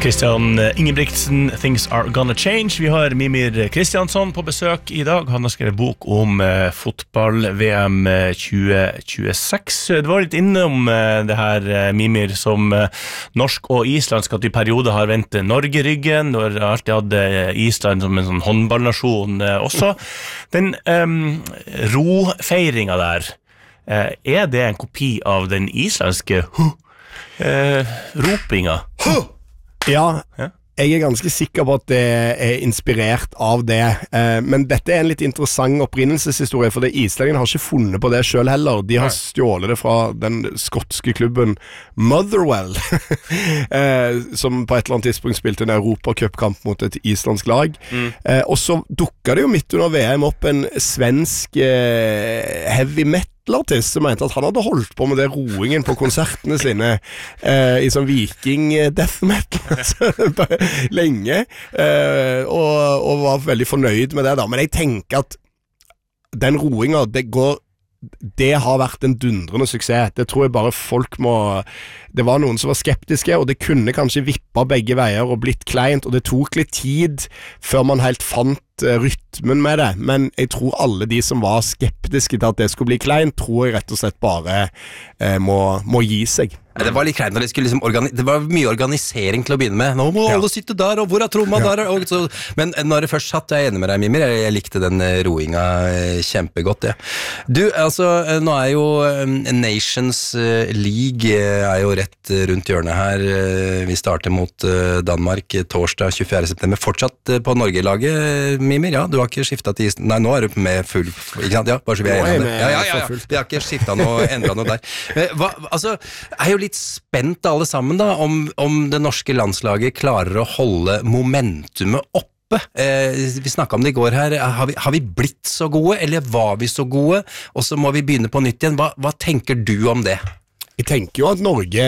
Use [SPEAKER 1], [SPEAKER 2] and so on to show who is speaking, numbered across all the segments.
[SPEAKER 1] Christian Ingebrigtsen, Things Are Gonna Change. Vi har Mimir Kristiansson på besøk I dag. Han har skrevet bok om fotball-VM 2026. Det var litt innom det her, Mimir, som norsk og islandsk at I perioder har vendt Norge ryggen. Du har alltid hatt Island som en sånn håndballnasjon også. Den rofeiringen der, det en kopi av den islandske ropinga?
[SPEAKER 2] Ja, jeg ganske sikker på at det inspirert av det, men dette en litt interessant opprinnelseshistorie, for islendingene har ikke funnet på det selv heller. De har stjålet det fra den skotske klubben Motherwell, som på et eller annet tidspunkt spilte en Europacup-kamp mot et islandsk lag. Og så dukket det jo midt under VM opp en svensk heavy metal artist som mente at han hadde holdt på med det roingen på konsertene sine I sånn viking death metal lenge og var veldig fornøyd med det da. Men jeg tenker at den roingen det har vært en dundrende suksess. Det tror jeg bare folk må det var noen som var skeptiske, og det kunne kanskje vippa begge veier og blitt kleint, og det tok litt tid før man helt fant rytmen med det, men jeg tror alle de som var skeptiske til at det skulle bli kleint, tror jeg rett og slett bare må gi seg.
[SPEAKER 3] Det var litt kleint når det skulle liksom det var mye organisering til å begynne med. Nå må alle sitte der, og hvor tromma der? Og så, men når det først satt, jeg enig med deg, Mimir, jeg likte den roinga kjempegodt, ja. Du, altså, nå jo Nations League jo rett rundt hjørnet her. Vi starter mot Danmark torsdag 24. september. Fortsatt på Norge-laget, Mimir, ja, du har ikke skiftet til Island. Nei, nå du med full, ikke sant? Ja, bare så vi enige om det. Ja. Vi har ikke skiftet noe, endret noe der. Altså, jo litt spent alle sammen da, om det norske landslaget klarer å holde momentumet oppe. Vi snakket om det I går her. Har vi blitt så gode, eller var vi så gode? Og så må vi begynne på nytt igjen. Hva tenker du om det?
[SPEAKER 2] Jeg tenker jo at Norge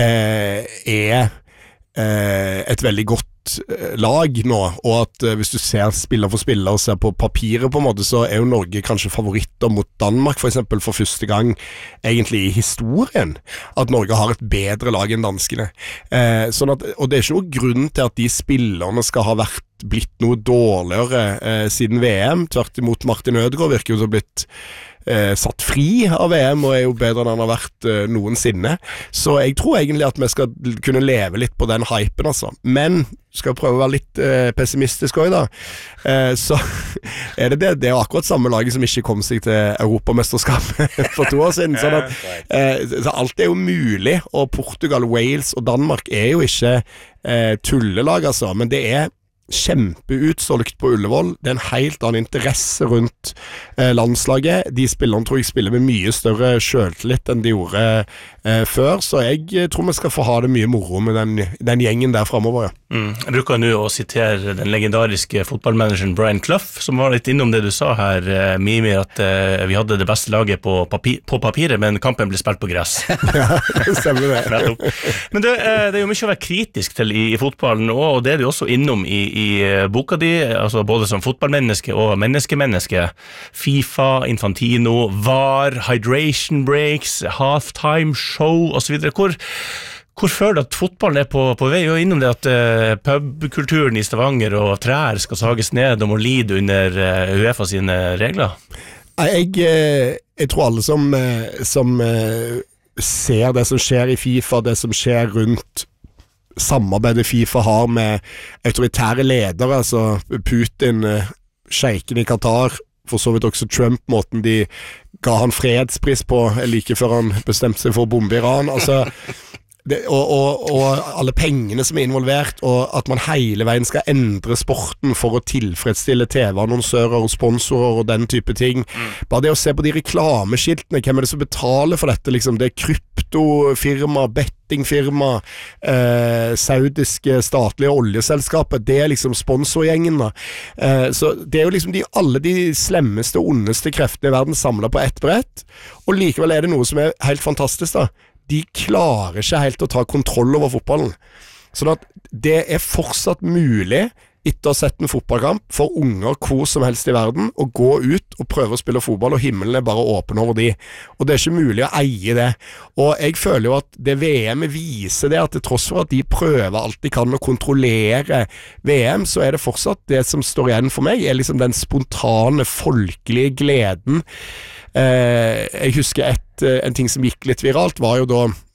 [SPEAKER 2] et veldig godt lag nå, og at hvis du ser spiller for spiller og ser på papiret på en måte, så jo Norge kanskje favoritter mot Danmark for eksempel for første gang egentlig I historien, at Norge har et bedre lag enn danskene. Sånn at, og det ikke noe grunn til at de spillerne skal ha blitt noe dårligere siden VM, tvert imot Martin Ødegaard virker jo så blitt satt fri av VM og jo bedre enn han har vært noensinne. Så jeg tror egentlig at vi skal kunne leve litt på den hypen altså. Men skal prøve å være litt pessimistisk også da. Så det akkurat samme laget som ikke kom seg til Europamesterskap for 2 år siden. Sånn at så alt jo mulig, og Portugal, Wales og Danmark jo ikke tullelag altså, men det kjempeutsolgt på Ullevål. Det en helt annen interesse rundt landslaget. De spillerne tror jeg spiller med mye større selvtillit enn de gjorde før, så jeg tror vi skal få ha det mye moro med den gjengen der fremover, ja.
[SPEAKER 1] Jeg bruker nå å sitere den legendariske fotballmanageren Brian Clough, som var litt innom det du sa her, Mimir, at vi hadde det beste laget på papiret, men kampen ble spilt på gress.
[SPEAKER 2] Ja, det stemmer det.
[SPEAKER 1] Men det jo mye å være kritisk til I fotballen, og det du også innom I boka di, altså både som fotballmenneske og menneskemenneske. FIFA, Infantino, VAR, hydration breaks, halftime show og så videre. Hvor føler du at fotballen på vei, og innom det at pubkulturen I Stavanger og trær skal sages ned og må lide under UEFA sine regler?
[SPEAKER 2] Jeg tror alle som ser det som skjer I FIFA, det som skjer rundt samarbeidet FIFA har med autoritære ledere, altså Putin, sjeiken I Qatar, for så vidt også Trump, måten de ga han fredspris på like før han bestemte seg for å bombe Iran, altså og alle pengene som involvert, og at man hele veien skal endre sporten for å tilfredsstille TV-annonsører og sponsorer og den type ting. Bare det å se på de reklameskiltene, hvem det som betaler for dette, liksom, det kryptofirma, bettingfirma, saudiske statlige oljeselskapet, det liksom sponsorgjengen da. Så det jo liksom alle de slemmeste og ondeste kreftene I verden samlet på ett brett, og likevel det noe som helt fantastisk da. De klarer ikke helt å ta kontroll over fotballen. Sånn at det fortsatt mulig etter å ha sett en fotballkamp for unger hvor som helst i verden, og gå ut og prøve å spille fotball, og himmelen bare åpen over de. Og det er ikke mulig å eie det. Og jeg føler jo at det VM viser det, at til tross for at de prøver alt de kan å kontrollere VM, så er det fortsatt det som står igjen for meg, er liksom den spontane, folkelige gleden. Jeg husker en ting som gikk litt viralt, var jo da